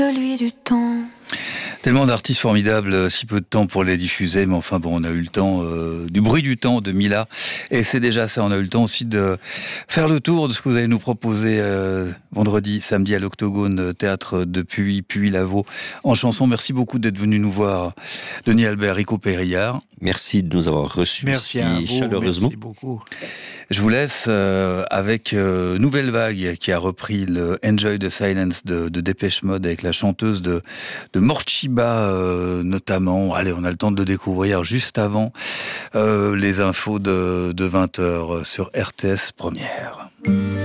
Lui du temps. Tellement d'artistes formidables, si peu de temps pour les diffuser, mais enfin bon, on a eu le temps du bruit du temps de Mila, et c'est déjà ça. On a eu le temps aussi de faire le tour de ce que vous allez nous proposer vendredi, samedi à l'Octogone, théâtre de Puy-Lavaux en chanson. Merci beaucoup d'être venu nous voir, Denis Albert, Rico Périllard. Merci de nous avoir reçus si chaleureusement. Merci beaucoup. Je vous laisse avec Nouvelle Vague qui a repris le Enjoy the Silence de Dépêche Mode avec la chanteuse de Morchiba notamment. Allez, on a le temps de le découvrir juste avant les infos de 20h sur RTS Première.